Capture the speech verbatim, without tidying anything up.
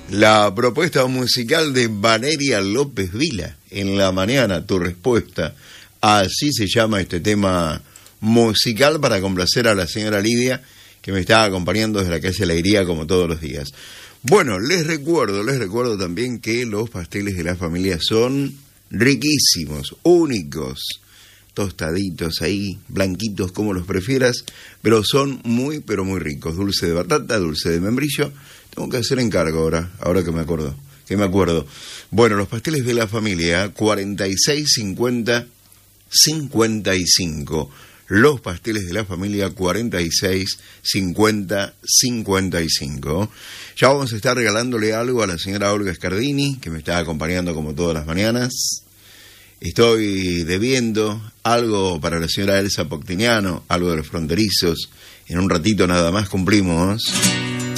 La propuesta musical de Valeria López Vila, En la Mañana, tu respuesta. Así se llama este tema musical para complacer a la señora Lidia, que me está acompañando desde la calle Alegría como todos los días. Bueno, les recuerdo, les recuerdo también que los pasteles de la familia son riquísimos, únicos, tostaditos ahí, blanquitos como los prefieras, pero son muy, pero muy ricos. Dulce de batata, dulce de membrillo. Tengo que hacer encargo ahora, ahora que me acuerdo, que me acuerdo. Bueno, los pasteles de la familia, cuarenta y seis cincuenta cincuenta y cinco. Los pasteles de la familia, cuarenta y seis cincuenta cincuenta y cinco. Ya vamos a estar regalándole algo a la señora Olga Scardini, que me está acompañando como todas las mañanas. Estoy debiendo algo para la señora Elsa Poctiniano, algo de los fronterizos. En un ratito nada más cumplimos